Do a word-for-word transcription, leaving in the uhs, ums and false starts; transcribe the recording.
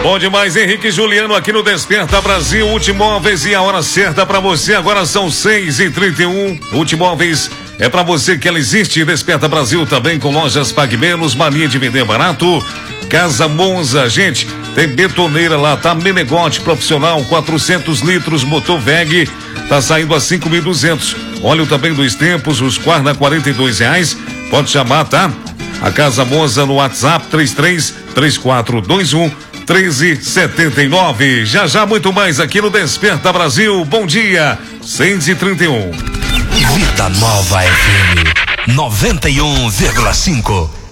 Bom demais, Henrique e Juliano aqui no Desperta Brasil, Ultimóveis, e a hora certa para você agora são seis e trinta e um. Ultimóveis é para você que ela existe. Desperta Brasil também com lojas Pague Menos, mania de vender barato. Casa Monza, gente, tem betoneira lá, tá? Menegote profissional, quatrocentos litros, motor V E G, tá saindo a cinco mil e duzentos. Óleo também dos tempos, os Quarna, quarenta e dois reais. Pode chamar, tá? A Casa Monza no WhatsApp três três três quatro dois um treze setenta e nove. Já já muito mais aqui no Desperta Brasil. Bom dia, seis e trinta e um. Vida Nova F M noventa e um vírgula cinco.